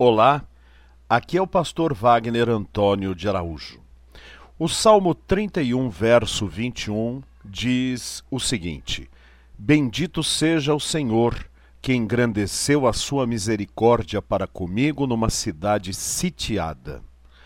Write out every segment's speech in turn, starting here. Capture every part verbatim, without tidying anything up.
Olá, aqui é o pastor Wagner Antônio de Araújo. O Salmo trinta e um, verso vinte e um, diz o seguinte: Bendito seja o Senhor, que engrandeceu a sua misericórdia para comigo numa cidade sitiada.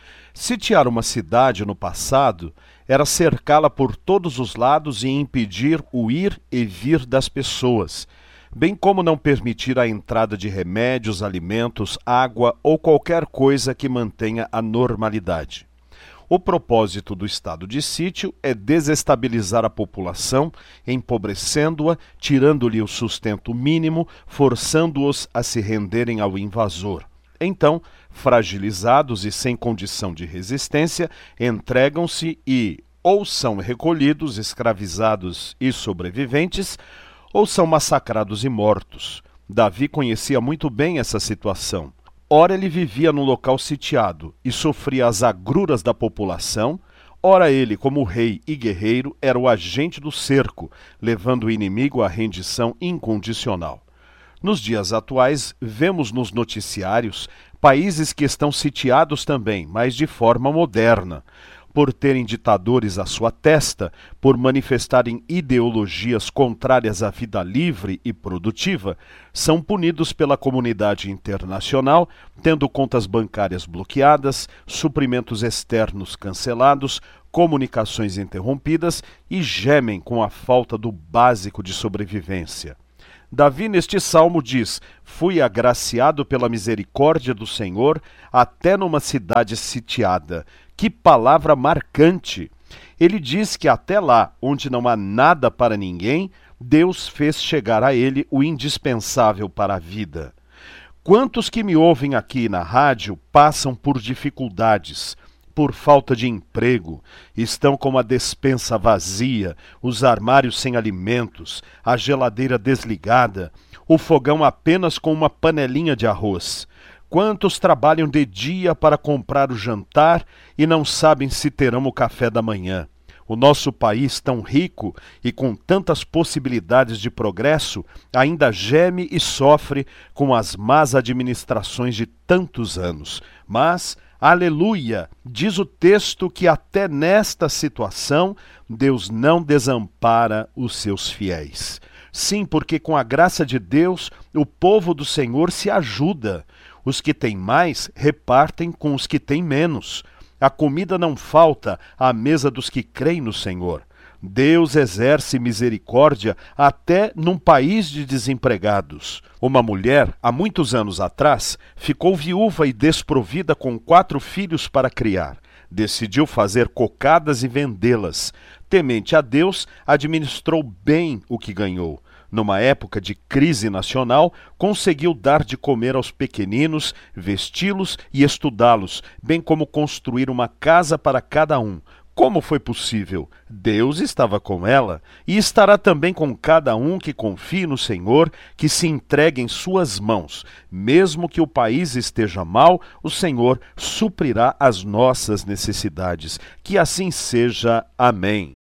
Sitiar uma cidade no passado era cercá-la por todos os lados e impedir o ir e vir das pessoas, bem como não permitir a entrada de remédios, alimentos, água ou qualquer coisa que mantenha a normalidade. O propósito do estado de sítio é desestabilizar a população, empobrecendo-a, tirando-lhe o sustento mínimo, forçando-os a se renderem ao invasor. Então, fragilizados e sem condição de resistência, entregam-se e ou são recolhidos, escravizados e sobreviventes, ou são massacrados e mortos. Davi conhecia muito bem essa situação. Ora ele vivia num local sitiado e sofria as agruras da população, ora ele, como rei e guerreiro, era o agente do cerco, levando o inimigo à rendição incondicional. Nos dias atuais, vemos nos noticiários países que estão sitiados também, mas de forma moderna. Por terem ditadores à sua testa, por manifestarem ideologias contrárias à vida livre e produtiva, são punidos pela comunidade internacional, tendo contas bancárias bloqueadas, suprimentos externos cancelados, comunicações interrompidas e gemem com a falta do básico de sobrevivência. Davi, neste salmo, diz: Fui agraciado pela misericórdia do Senhor até numa cidade sitiada. Que palavra marcante! Ele diz que até lá, onde não há nada para ninguém, Deus fez chegar a ele o indispensável para a vida. Quantos que me ouvem aqui na rádio passam por dificuldades, por falta de emprego, estão com a despensa vazia, os armários sem alimentos, a geladeira desligada, o fogão apenas com uma panelinha de arroz. Quantos trabalham de dia para comprar o jantar e não sabem se terão o café da manhã? O nosso país, tão rico e com tantas possibilidades de progresso, ainda geme e sofre com as más administrações de tantos anos. Mas, aleluia, diz o texto que até nesta situação, Deus não desampara os seus fiéis. Sim, porque com a graça de Deus, o povo do Senhor se ajuda. Os que têm mais repartem com os que têm menos. A comida não falta à mesa dos que creem no Senhor. Deus exerce misericórdia até num país de desempregados. Uma mulher, há muitos anos atrás, ficou viúva e desprovida com quatro filhos para criar. Decidiu fazer cocadas e vendê-las. Temente a Deus, administrou bem o que ganhou. Numa época de crise nacional, conseguiu dar de comer aos pequeninos, vesti-los e estudá-los, bem como construir uma casa para cada um. Como foi possível? Deus estava com ela e estará também com cada um que confie no Senhor, que se entregue em suas mãos. Mesmo que o país esteja mal, o Senhor suprirá as nossas necessidades. Que assim seja. Amém.